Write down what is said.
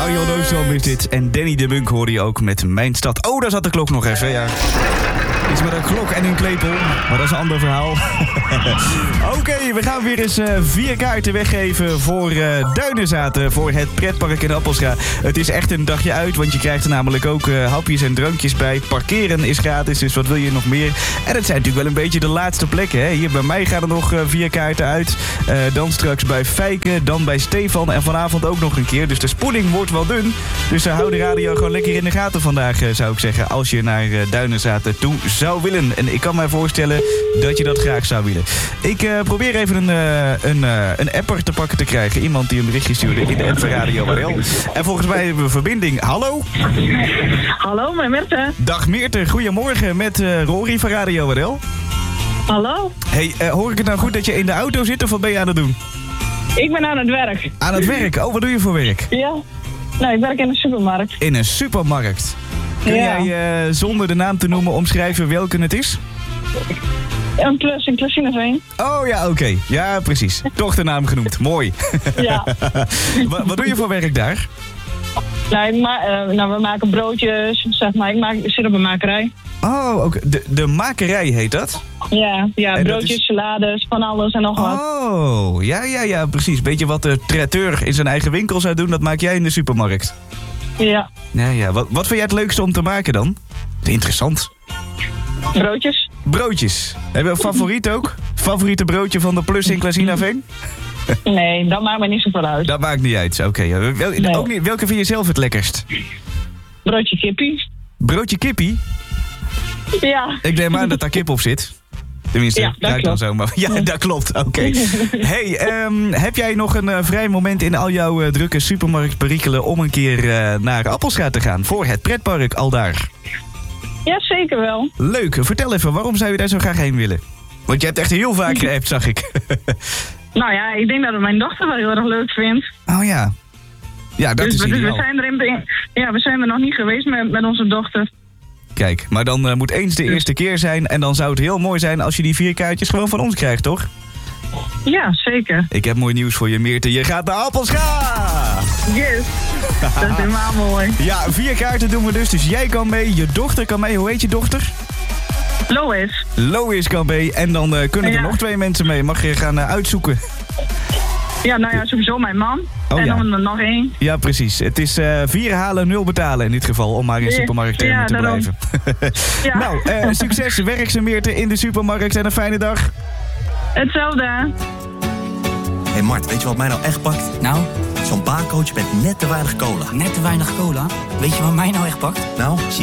Marion Oostrom is dit. En Danny de Munk hoorde je ook met Mijn Stad. Oh, daar zat de klok nog even, ja. Iets met een klok en een klepel, maar dat is een ander verhaal. Oké, we gaan weer eens 4 kaarten weggeven voor Duinezaten, voor het pretpark in Appelscha. Het is echt een dagje uit, want je krijgt er namelijk ook hapjes en drankjes bij. Parkeren is gratis, dus wat wil je nog meer? En het zijn natuurlijk wel een beetje de laatste plekken. Hè? Hier bij mij gaan er nog 4 kaarten uit. Dan straks bij Fijke, dan bij Stefan en vanavond ook nog een keer. Dus de spoeling wordt wel dun. Dus hou de radio gewoon lekker in de gaten vandaag, zou ik zeggen. Als je naar Duinezaten toe zou willen. En ik kan mij voorstellen dat je dat graag zou willen. Ik probeer even een apper te pakken te krijgen. Iemand die een berichtje stuurde in de app van Radio WL. En volgens mij hebben we verbinding. Hallo? Hallo, met Meerte. Dag Meerte, goedemorgen met Rory van Radio WL. Hallo. Hey, hoor ik het nou goed dat je in de auto zit of wat ben je aan het doen? Ik ben aan het werk. Aan het werk? Oh, wat doe je voor werk? Ja. Nou, ik werk in een supermarkt. In een supermarkt. Kun jij zonder de naam te noemen omschrijven welke het is? Een plus in Klesineveen. Oh ja, oké. Ja, precies. Toch de naam genoemd. Mooi. Ja. Wat doe je voor werk daar? We maken broodjes, zeg maar. Ik zit op een makerij. Oh, oké. De makerij heet dat? Ja, en broodjes, salades, van alles en nog wat. Oh, ja, precies. Beetje wat de traiteur in zijn eigen winkel zou doen, dat maak jij in de supermarkt. Ja. Ja. Wat vind jij het leukste om te maken dan? Interessant. Broodjes. Broodjes. Heb je een favoriet ook? Favoriete broodje van de Plus in Klesineveen? Nee, dat maakt me niet zoveel uit. Dat maakt niet uit, oké. Nee. Ook niet. Welke vind je zelf het lekkerst? Broodje kippie. Broodje kippie? Ja. Ik neem aan dat daar kip op zit. Tenminste, ja, dat klopt. Dan zo. Maar, ja, dat klopt. Oké. Hey, heb jij nog een vrij moment in al jouw drukke supermarktperikelen om een keer naar Appelscha te gaan voor het pretpark aldaar? Ja, zeker wel. Leuk. Vertel even, waarom zou je daar zo graag heen willen? Want je hebt echt heel vaak geappt, zag ik. Nou ja, ik denk dat het mijn dochter wel heel erg leuk vindt. Oh ja. Ja, dat is ideaal. We zijn er nog niet geweest met onze dochter. Kijk, maar dan moet eens de eerste keer zijn. En dan zou het heel mooi zijn als je die 4 kaartjes gewoon van ons krijgt, toch? Ja, zeker. Ik heb mooi nieuws voor je, Meerte. Je gaat naar Appelscha! Yes. Dat is helemaal mooi. Ja, 4 kaarten doen we dus jij kan mee, je dochter kan mee. Hoe heet je dochter? Lois. Lois kan mee. En dan kunnen er nog 2 mensen mee. Mag je gaan uitzoeken. Ja, nou ja, sowieso mijn man. Oh, en ja. dan nog 1. Ja, precies. Het is 4 halen, 0 betalen in dit geval. Om maar in supermarkttermen te blijven. Ja. Nou, succes, werkzaamheden in de supermarkt en een fijne dag. Hetzelfde. Hé Mart, weet je wat mij nou echt pakt? Nou? Zo'n barcoach met net te weinig cola. Net te weinig cola? Weet je wat mij nou echt pakt? Nou?